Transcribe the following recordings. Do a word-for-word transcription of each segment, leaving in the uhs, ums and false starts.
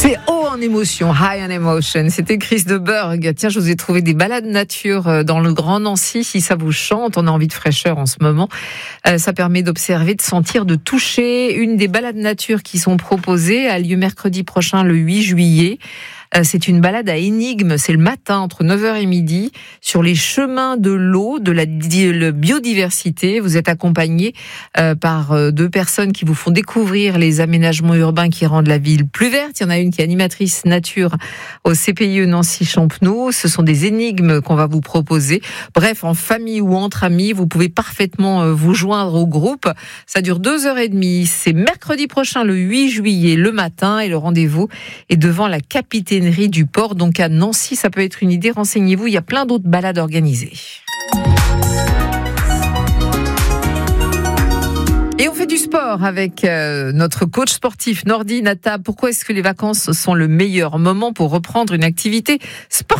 C'est haut en émotion, high on emotion. C'était Chris de Burgh. Tiens, je vous ai trouvé des balades nature dans le Grand Nancy. Si ça vous chante, on a envie de fraîcheur en ce moment. Euh, ça permet d'observer, de sentir, de toucher. Une des balades nature qui sont proposées a lieu mercredi prochain, le huit juillet. C'est une balade à énigmes, c'est le matin entre neuf heures et midi, sur les chemins de l'eau, de la biodiversité. Vous êtes accompagné euh, par deux personnes qui vous font découvrir les aménagements urbains qui rendent la ville plus verte. Il y en a une qui est animatrice nature au C P I E Nancy-Champenoux. Ce sont des énigmes qu'on va vous proposer. Bref, en famille ou entre amis, vous pouvez parfaitement vous joindre au groupe. Ça dure deux heures et demie. C'est mercredi prochain, le huit juillet, le matin, et le rendez-vous est devant la capitainerie du port, donc à Nancy. Ça peut être une idée, renseignez-vous, il y a plein d'autres balades organisées. Et on fait du sport avec euh, notre coach sportif Nordine Attab. Pourquoi est-ce que les vacances sont le meilleur moment pour reprendre une activité sportive ?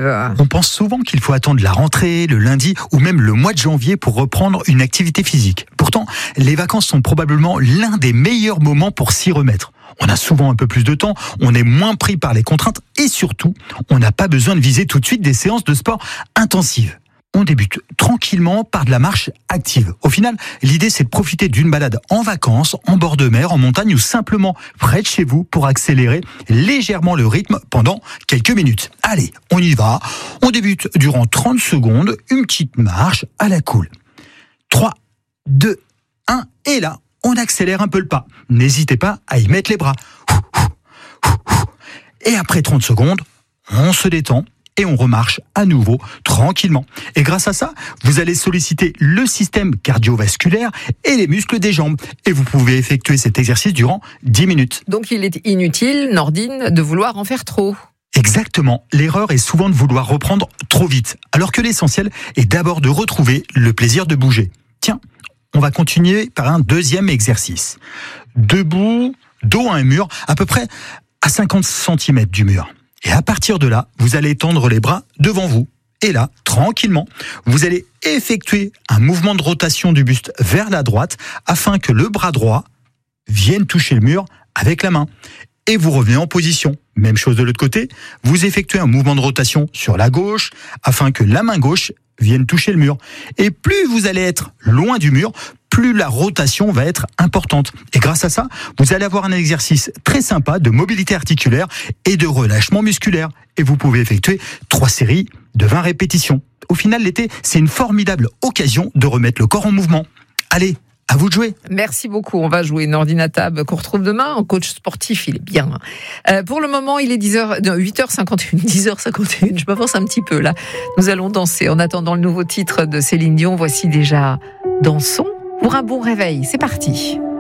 On pense souvent qu'il faut attendre la rentrée, le lundi ou même le mois de janvier pour reprendre une activité physique. Pourtant, les vacances sont probablement l'un des meilleurs moments pour s'y remettre. On a souvent un peu plus de temps, on est moins pris par les contraintes et surtout, on n'a pas besoin de viser tout de suite des séances de sport intensives. On débute tranquillement par de la marche active. Au final, l'idée c'est de profiter d'une balade en vacances, en bord de mer, en montagne ou simplement près de chez vous pour accélérer légèrement le rythme pendant quelques minutes. Allez, on y va. On débute durant trente secondes, une petite marche à la cool. trois, deux, un et là, on accélère un peu le pas. N'hésitez pas à y mettre les bras. Et après trente secondes, on se détend et on remarche à nouveau tranquillement. Et grâce à ça, vous allez solliciter le système cardiovasculaire et les muscles des jambes. Et vous pouvez effectuer cet exercice durant dix minutes. Donc il est inutile, Nordine, de vouloir en faire trop. Exactement. L'erreur est souvent de vouloir reprendre trop vite, alors que l'essentiel est d'abord de retrouver le plaisir de bouger. Tiens, on va continuer par un deuxième exercice. Debout, dos à un mur, à peu près à cinquante centimètres du mur. Et à partir de là, vous allez tendre les bras devant vous. Et là, tranquillement, vous allez effectuer un mouvement de rotation du buste vers la droite afin que le bras droit vienne toucher le mur avec la main. Et vous revenez en position. Même chose de l'autre côté, vous effectuez un mouvement de rotation sur la gauche afin que la main gauche vienne toucher le mur. Et plus vous allez être loin du mur, plus la rotation va être importante. Et grâce à ça, vous allez avoir un exercice très sympa de mobilité articulaire et de relâchement musculaire. Et vous pouvez effectuer trois séries de vingt répétitions. Au final, l'été, c'est une formidable occasion de remettre le corps en mouvement. Allez, à vous de jouer. Merci beaucoup. On va jouer Nordine Attab qu'on retrouve demain en coach sportif. Il est bien. Euh, pour le moment, il est dix heures, non, huit heures cinquante et une, dix heures cinquante et une. Je m'avance un petit peu là. Nous allons danser en attendant le nouveau titre de Céline Dion. Voici déjà Dansons pour un bon réveil. C'est parti.